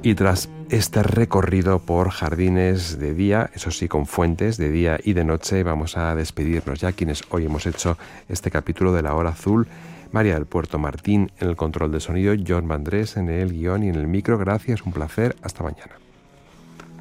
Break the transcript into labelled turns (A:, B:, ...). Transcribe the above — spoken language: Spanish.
A: Y tras este recorrido por jardines de día, eso sí, con fuentes de día y de noche, vamos a despedirnos ya quienes hoy hemos hecho este capítulo de La Hora Azul. María del Puerto Martín en el control de sonido, John Vandrés en el guión y en el micro. Gracias, un placer. Hasta mañana.